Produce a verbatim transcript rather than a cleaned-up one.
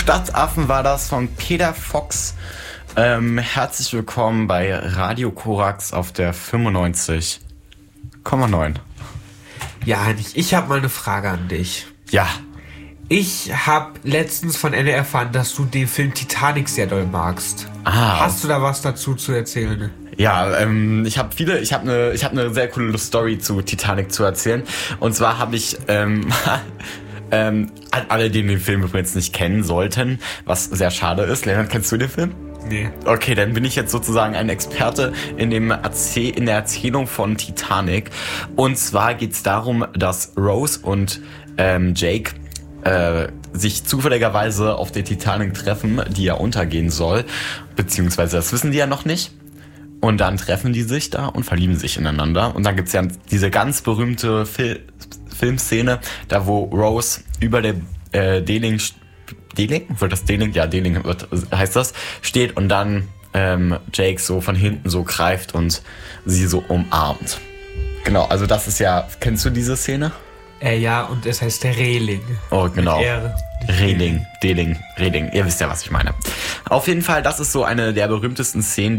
Stadtaffen war das von Peter Fox. Ähm, herzlich willkommen bei Radio Korax auf der fünfundneunzig Komma neun. Ja, Heinrich, ich habe mal eine Frage an dich. Ja. Ich habe letztens von Ende erfahren, dass du den Film Titanic sehr doll magst. Ah. Hast du da was dazu zu erzählen? Ja, ähm, ich habe viele, ich habe eine, ich habe eine sehr coole Story zu Titanic zu erzählen. Und zwar habe ich, ähm, ähm, alle, die den Film übrigens nicht kennen sollten, was sehr schade ist. Leonard, kennst du den Film? Nee. Okay, dann bin ich jetzt sozusagen ein Experte in dem Erzäh- in der Erzählung von Titanic. Und zwar geht's darum, dass Rose und ähm, Jake äh, sich zufälligerweise auf der Titanic treffen, die ja untergehen soll. Beziehungsweise das wissen die ja noch nicht. Und dann treffen die sich da und verlieben sich ineinander. Und dann gibt's ja diese ganz berühmte Fil- Filmszene, da wo Rose über der äh, Deling, Deling? Wird das Deling? Ja, Deling wird, heißt das, steht und dann ähm, Jake so von hinten so greift und sie so umarmt. Genau, also das ist ja, kennst du diese Szene? Äh, ja, und es heißt der Reling. Oh, genau. Mit R. Reling, Deling, Reling. Ihr wisst ja, was ich meine. Auf jeden Fall, das ist so eine der berühmtesten Szenen,